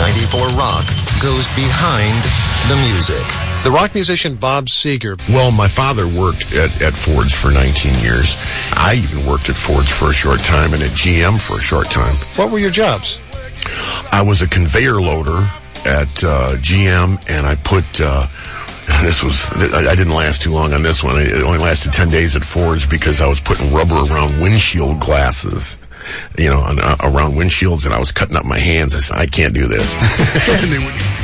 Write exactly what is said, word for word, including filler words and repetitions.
ninety-four Rock goes behind the music. The rock musician Bob Seger. Well, my father worked at, at Ford's for nineteen years. I even worked at Ford's for a short time and at G M for a short time. What were your jobs? I was a conveyor loader at uh, G M, and I put... Uh, This was, I didn't last too long on this one. It only lasted ten days at Ford's because I was putting rubber around windshield glasses, you know, on, uh, around windshields, and I was cutting up my hands. I said, I can't do this. And they would...